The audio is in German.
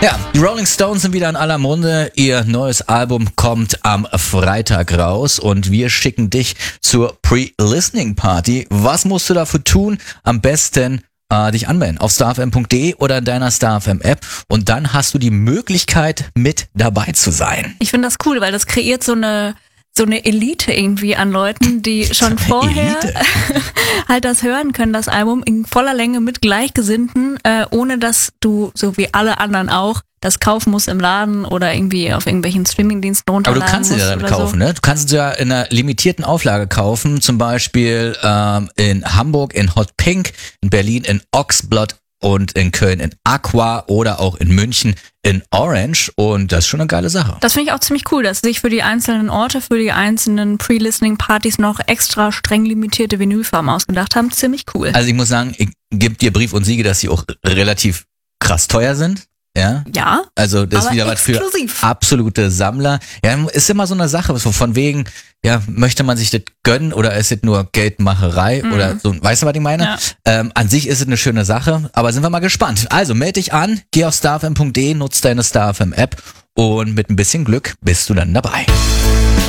Ja, die Rolling Stones sind wieder in aller Munde. Ihr neues Album kommt am Freitag raus und wir schicken dich zur Pre-Listening Party. Was musst du dafür tun? Am besten dich anmelden auf starfm.de oder in deiner StarFM App und dann hast du die Möglichkeit, mit dabei zu sein. Ich finde das cool, weil das kreiert so eine Elite irgendwie an Leuten, die schon vorher halt das hören können, das Album in voller Länge mit Gleichgesinnten, ohne dass du, so wie alle anderen auch, das kaufen musst im Laden oder irgendwie auf irgendwelchen Streamingdiensten runterladen. Aber du kannst es ja dann kaufen, ne? Du kannst es ja in einer limitierten Auflage kaufen, zum Beispiel in Hamburg in Hot Pink, in Berlin in Oxblood und in Köln in Aqua oder auch in München in Orange und das ist schon eine geile Sache. Das finde ich auch ziemlich cool, dass sie sich für die einzelnen Orte, für die einzelnen Pre-Listening-Partys noch extra streng limitierte Vinylfarben ausgedacht haben. Ziemlich cool. Also ich muss sagen, ich gebe dir Brief und Siege, dass sie auch relativ krass teuer sind. Ja? Ja. Also das ist wieder exklusiv. Was für absolute Sammler. Ja, ist immer so eine Sache, so von wegen, ja, möchte man sich das gönnen oder ist es nur Geldmacherei oder so, weißt du, was ich meine? Ja. An sich ist es eine schöne Sache, aber sind wir mal gespannt. Also melde dich an, geh auf starfm.de, nutz deine StarFM App und mit ein bisschen Glück bist du dann dabei.